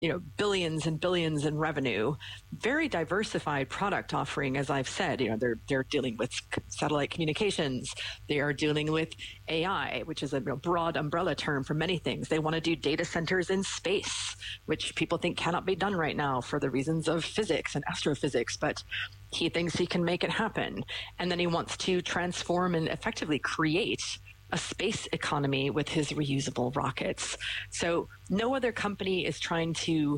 billions and billions in revenue, very diversified product offering. As I've said, they're dealing with satellite communications. They are dealing with AI, which is a broad umbrella term for many things. They want to do data centers in space, which people think cannot be done right now for the reasons of physics and astrophysics, but he thinks he can make it happen. And then he wants to transform and effectively create a space economy with his reusable rockets. So no other company is trying to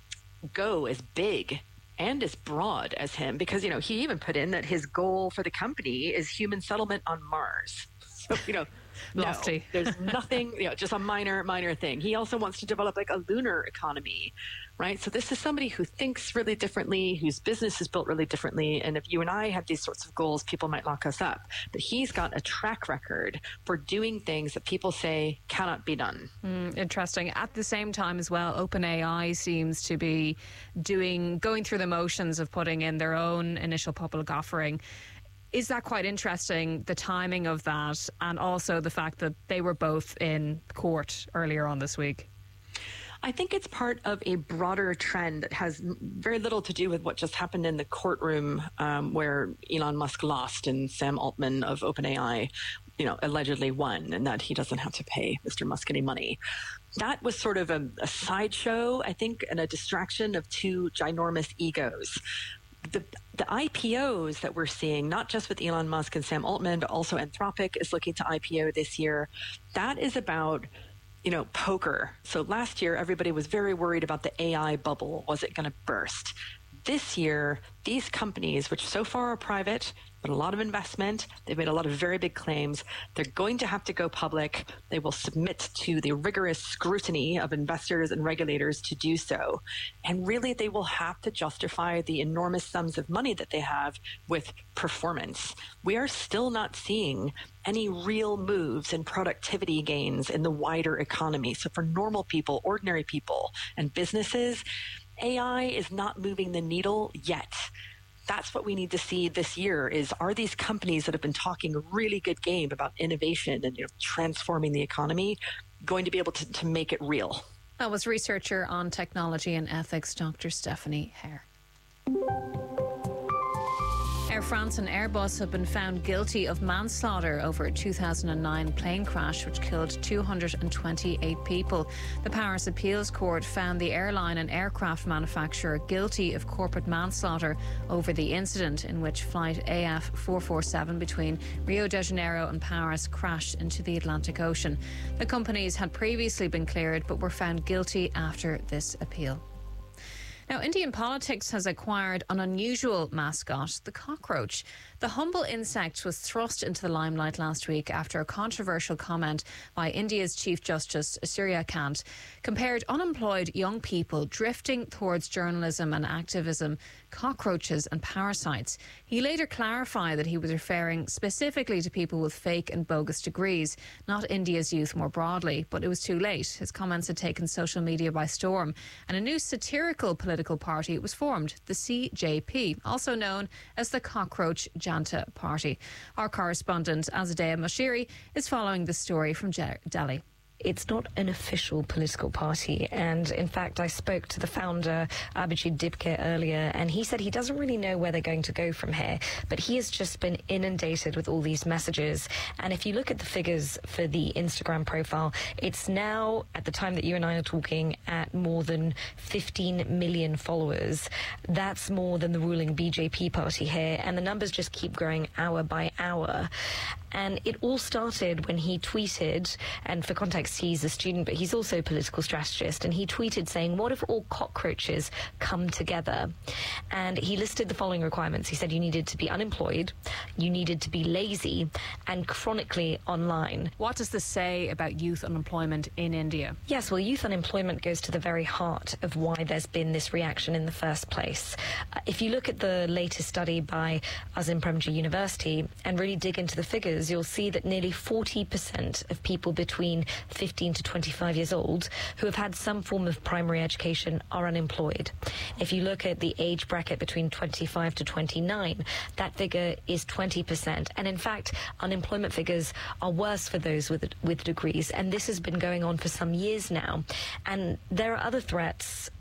go as big and as broad as him, because, he even put in that his goal for the company is human settlement on Mars. So, lofty. No, there's nothing, just a minor thing. He also wants to develop like a lunar economy, right? So this is somebody who thinks really differently, whose business is built really differently. And if you and I have these sorts of goals, people might lock us up. But he's got a track record for doing things that people say cannot be done. Interesting. At the same time as well, OpenAI seems to be going through the motions of putting in their own initial public offering. Is that quite interesting, the timing of that, and also the fact that they were both in court earlier on this week? I think it's part of a broader trend that has very little to do with what just happened in the courtroom where Elon Musk lost and Sam Altman of OpenAI, allegedly won, and that he doesn't have to pay Mr. Musk any money. That was sort of a sideshow, I think, and a distraction of two ginormous egos. The IPOs that we're seeing, not just with Elon Musk and Sam Altman, but also Anthropic is looking to IPO this year. That is about, poker. So last year, everybody was very worried about the AI bubble. Was it going to burst? This year, these companies, which so far are private, but a lot of investment, they've made a lot of very big claims. They're going to have to go public. They will submit to the rigorous scrutiny of investors and regulators to do so. And really, they will have to justify the enormous sums of money that they have with performance. We are still not seeing any real moves in productivity gains in the wider economy. So for normal people, ordinary people, and businesses, AI is not moving the needle yet. That's what we need to see this year are these companies that have been talking a really good game about innovation and transforming the economy going to be able to make it real? That was researcher on technology and ethics, Dr. Stephanie Hare. Air France and Airbus have been found guilty of manslaughter over a 2009 plane crash which killed 228 people. The Paris Appeals Court found the airline and aircraft manufacturer guilty of corporate manslaughter over the incident in which flight AF 447 between Rio de Janeiro and Paris crashed into the Atlantic Ocean. The companies had previously been cleared but were found guilty after this appeal. Now, Indian politics has acquired an unusual mascot, the cockroach. The humble insect was thrust into the limelight last week after a controversial comment by India's Chief Justice, Surya Kant, compared unemployed young people drifting towards journalism and activism, cockroaches and parasites. He later clarified that he was referring specifically to people with fake and bogus degrees, not India's youth more broadly, but it was too late. His comments had taken social media by storm, and a new satirical political party was formed, the CJP, also known as the Cockroach Janta Party. Our correspondent Azadeh Moshiri is following the story from Delhi. It's not an official political party, and in fact I spoke to the founder Abhijit Dibke earlier, and he said he doesn't really know where they're going to go from here, but he has just been inundated with all these messages. And if you look at the figures for the Instagram profile, it's now, at the time that you and I are talking, at more than 15 million followers. That's more than the ruling BJP party here, and the numbers just keep growing hour by hour. And it all started when he tweeted, and for context, he's a student, but he's also a political strategist, and he tweeted saying, what if all cockroaches come together? And he listed the following requirements. He said you needed to be unemployed, you needed to be lazy, and chronically online. What does this say about youth unemployment in India? Yes, well, youth unemployment goes to the very heart of why there's been this reaction in the first place. If you look at the latest study by Azim Premji University and really dig into the figures, you'll see that nearly 40% of people between 15 to 25 years old who have had some form of primary education are unemployed. If you look at the age bracket between 25 to 29, that figure is 20%. And in fact, unemployment figures are worse for those with degrees. And this has been going on for some years now. And there are other threats